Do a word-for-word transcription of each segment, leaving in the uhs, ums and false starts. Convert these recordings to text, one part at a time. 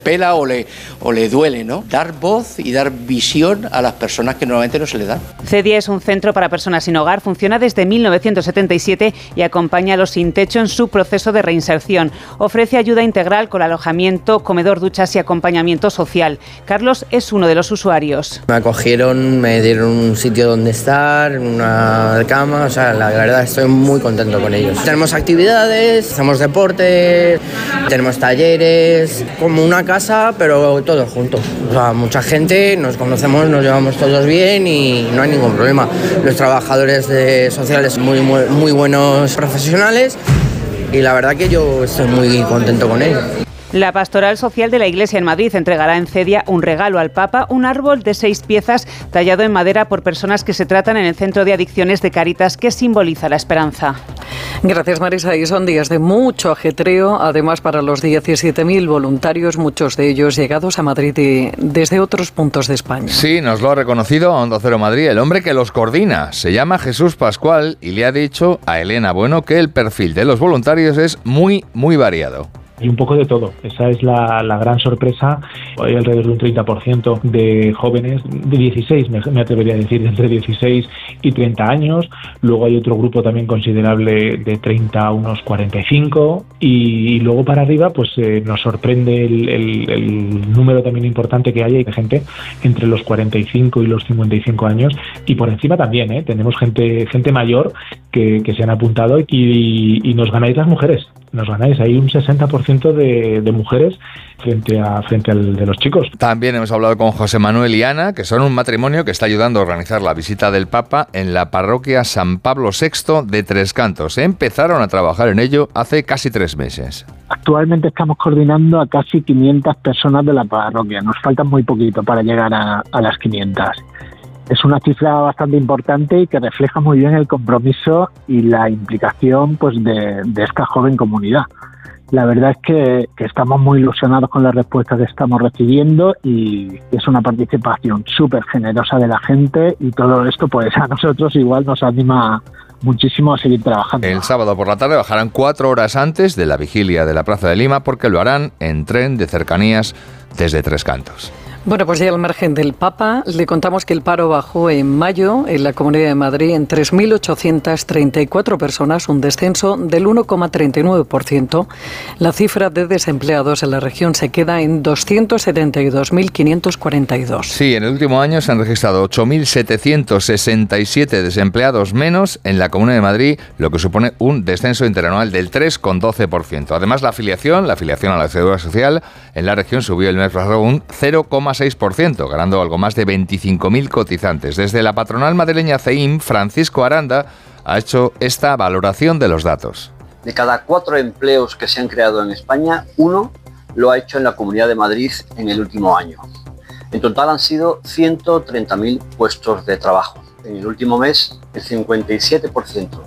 pela o le, o le duele, ¿no? Dar voz y dar visión a las personas que normalmente no se les da. CEDIA es un centro para personas sin hogar, funciona desde mil novecientos setenta y siete y acompaña a los sin techo en su proceso de reinserción. Ofrece ayuda integral con alojamiento, comedor, duchas y acompañamiento social. Carlos es uno de los usuarios. Me acogieron, me dieron un sitio donde estar, una cama, o sea, la verdad estoy muy contento con ellos. Tenemos actividades, hacemos deporte, tenemos talleres, como una casa, pero todos juntos. O sea, mucha gente, nos conocemos, nos llevamos todos bien y no hay ningún problema. Los trabajadores de sociales muy, muy, muy buenos profesionales y la verdad que yo estoy muy contento con ellos. La Pastoral Social de la Iglesia en Madrid entregará en CEDIA un regalo al Papa, un árbol de seis piezas tallado en madera por personas que se tratan en el Centro de Adicciones de Cáritas, que simboliza la esperanza. Gracias, Marisa. Y son días de mucho ajetreo, además para los diecisiete mil voluntarios, muchos de ellos llegados a Madrid y desde otros puntos de España. Sí, nos lo ha reconocido a Onda Cero Madrid el hombre que los coordina. Se llama Jesús Pascual y le ha dicho a Elena Bueno que el perfil de los voluntarios es muy, muy variado. Y un poco de todo. Esa es la, la gran sorpresa. Hay alrededor de un treinta por ciento de jóvenes, de dieciséis, me, me atrevería a decir, de entre dieciséis y treinta años. Luego hay otro grupo también considerable de treinta a unos cuarenta y cinco. Y, y luego para arriba pues eh, nos sorprende el, el, el número también importante que hay de gente entre los cuarenta y cinco y los cincuenta y cinco años. Y por encima también, ¿eh? Tenemos gente, gente mayor que, que se han apuntado y, y nos ganáis las mujeres. Nos ganáis, hay un sesenta por ciento de, de mujeres frente a frente al de los chicos. También hemos hablado con José Manuel y Ana, que son un matrimonio que está ayudando a organizar la visita del Papa en la parroquia San Pablo sexto de Tres Cantos. Empezaron a trabajar en ello hace casi tres meses. Actualmente estamos coordinando a casi quinientas personas de la parroquia. Nos falta muy poquito para llegar a, a las quinientas. Es una cifra bastante importante y que refleja muy bien el compromiso y la implicación pues de, de esta joven comunidad. La verdad es que, que estamos muy ilusionados con la respuesta que estamos recibiendo y es una participación súper generosa de la gente y todo esto pues a nosotros igual nos anima muchísimo a seguir trabajando. El sábado por la tarde bajarán cuatro horas antes de la vigilia de la Plaza de Lima porque lo harán en tren de cercanías desde Tres Cantos. Bueno, pues ya al margen del Papa, le contamos que el paro bajó en mayo en la Comunidad de Madrid en tres mil ochocientas treinta y cuatro personas, un descenso del uno coma treinta y nueve por ciento. La cifra de desempleados en la región se queda en doscientos setenta y dos mil quinientos cuarenta y dos. Sí, en el último año se han registrado ocho mil setecientos sesenta y siete desempleados menos en la Comunidad de Madrid, lo que supone un descenso interanual del tres coma doce por ciento. Además, la afiliación, la afiliación a la Seguridad Social en la región subió el mes pasado un cero coma seis por ciento, ganando algo más de veinticinco mil cotizantes. Desde la patronal madrileña C E I M, Francisco Aranda ha hecho esta valoración de los datos. De cada cuatro empleos que se han creado en España, uno lo ha hecho en la Comunidad de Madrid en el último año. En total han sido ciento treinta mil puestos de trabajo. En el último mes, el cincuenta y siete por ciento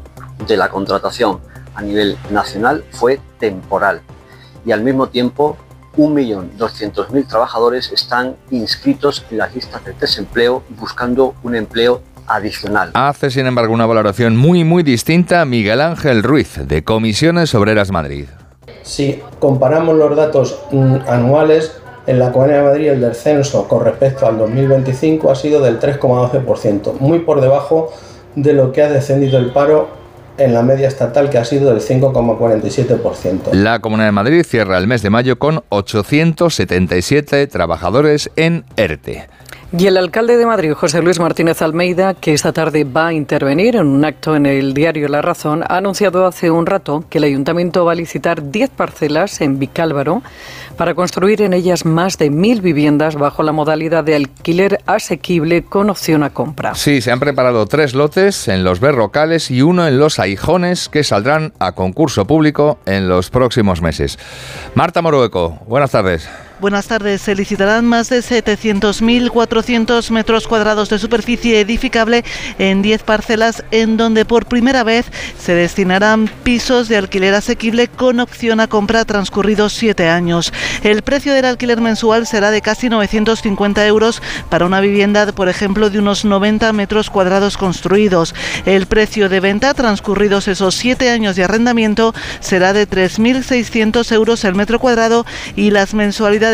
de la contratación a nivel nacional fue temporal y al mismo tiempo un millón doscientos mil trabajadores están inscritos en las listas de desempleo buscando un empleo adicional. Hace, sin embargo, una valoración muy, muy distinta Miguel Ángel Ruiz, de Comisiones Obreras Madrid. Si comparamos los datos anuales, en la Comunidad de Madrid el descenso con respecto al dos mil veinticinco ha sido del tres coma doce por ciento, muy por debajo de lo que ha descendido el paro en la media estatal, que ha sido del cinco coma cuarenta y siete por ciento. La Comunidad de Madrid cierra el mes de mayo con ochocientos setenta y siete trabajadores en ERTE. Y el alcalde de Madrid, José Luis Martínez Almeida, que esta tarde va a intervenir en un acto en el diario La Razón, ha anunciado hace un rato que el ayuntamiento va a licitar diez parcelas en Vicálvaro para construir en ellas más de mil viviendas bajo la modalidad de alquiler asequible con opción a compra. Sí, se han preparado tres lotes en los Berrocales y uno en los Aijones que saldrán a concurso público en los próximos meses. Marta Morueco, buenas tardes. Buenas tardes. Se licitarán más de setecientos mil cuatrocientos metros cuadrados de superficie edificable en diez parcelas en donde por primera vez se destinarán pisos de alquiler asequible con opción a compra transcurridos siete años. El precio del alquiler mensual será de casi novecientos cincuenta euros para una vivienda, por ejemplo, de unos noventa metros cuadrados construidos. El precio de venta transcurridos esos siete años de arrendamiento será de tres mil seiscientos euros el metro cuadrado y las mensualidades